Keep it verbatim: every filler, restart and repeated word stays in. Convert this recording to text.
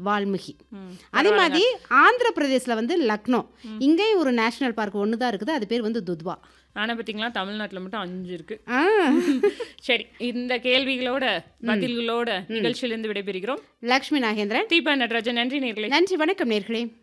வால்மீகி. ம். அதே பரவாயில்லங்க. மாதிரி ஆந்திர பிரதேசில் வந்து லக்னோ, இங்கேயும் ஒரு நேஷனல் பார்க் ஒன்று தான் இருக்குது, அது பேர் வந்து துத்வா. ஆனா பார்த்தீங்களா தமிழ்நாட்டில் மட்டும் அஞ்சு இருக்கு. ஆ சரி, இந்த கேள்விகளோட பதில்களோட நிகழ்ச்சியிலிருந்து விடைபெறுகிறோம். லக்ஷ்மி நாகேந்திரன். தீபா நடராஜன். நன்றி நேர்களே. நன்றி, வணக்கம் நேர்களே.